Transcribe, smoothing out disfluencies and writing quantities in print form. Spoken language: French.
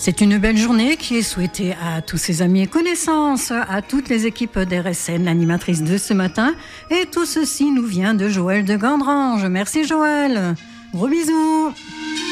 C'est une belle journée qui est souhaitée à tous ses amis et connaissances, à toutes les équipes d'RSN, l'animatrice de ce matin. Et tout ceci nous vient de Joël de Gandrange. Merci Joël. Gros bisous.